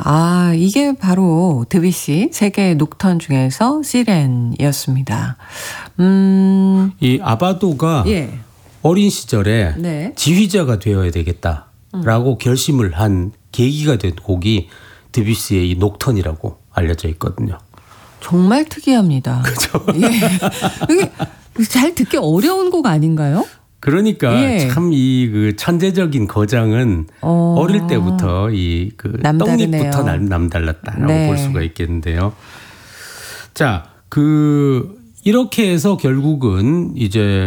아, 이게 바로 드뷔시 세계의 녹턴 중에서 시렌이었습니다. 이 아바도가 예. 어린 시절에 네. 지휘자가 되어야 되겠다라고 결심을 한 계기가 된 곡이 드뷔시의 이 녹턴이라고 알려져 있거든요. 정말 특이합니다. 그렇죠. 예. 이게 잘 듣기 어려운 곡 아닌가요? 그러니까 예. 참 이 그 천재적인 거장은 어릴 때부터 이 그 떡잎부터 남달랐다라고 네. 볼 수가 있겠는데요. 자, 이렇게 해서 결국은 이제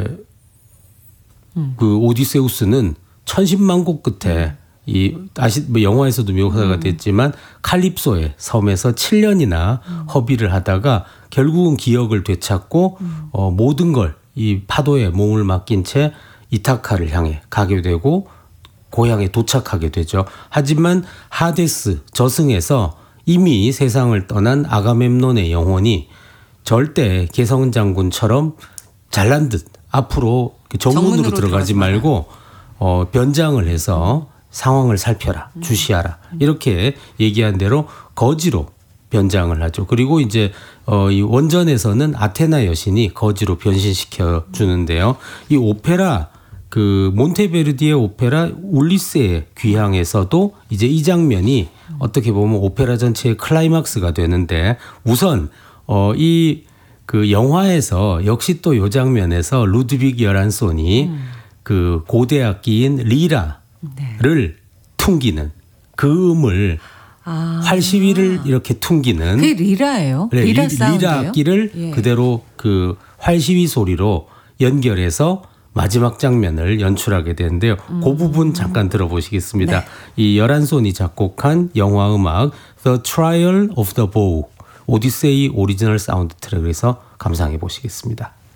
그 오디세우스는 천신만고 끝에 뭐 영화에서도 묘사가 됐지만 칼립소의 섬에서 7년이나 허비를 하다가 결국은 기억을 되찾고 모든 걸 이 파도에 몸을 맡긴 채 이타카를 향해 가게 되고 고향에 도착하게 되죠. 하지만 하데스 저승에서 이미 세상을 떠난 아가멤논의 영혼이 절대 개성 장군처럼 잘난 듯 앞으로 정문으로 들어가지 말고 변장을 해서 상황을 살펴라, 주시하라 이렇게 얘기한 대로 거지로 변장을 하죠. 그리고 이제 이 원전에서는 아테나 여신이 거지로 변신시켜 주는데요. 이 오페라 그 몬테베르디의 오페라 울리세의 귀향에서도 이제 이 장면이 어떻게 보면 오페라 전체의 클라이막스가 되는데 우선 이 그 영화에서 역시 또 이 장면에서 루드빅 열한손이 그 고대 악기인 리라를 퉁기는 그 음을 활시위를 이렇게 퉁기는 그게 리라예요? 네, 리라 사운드예요? 리라 악기를 예. 그대로 그 활시위 소리로 연결해서 마지막 장면을 연출하게 되는데요. 그 부분 잠깐 들어보시겠습니다. 네. 이 열한손이 작곡한 영화 음악 The Trial of the Bow 오디세이 오리지널 사운드 트랙에서 감상해 보시겠습니다.